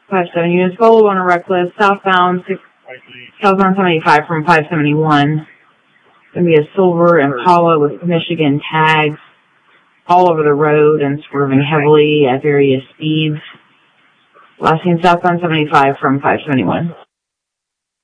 57 units, follow on a reckless, southbound 75 from 571. Going to be a silver Impala with Michigan tags all over the road and swerving heavily at various speeds. Last seen southbound 75 from 571.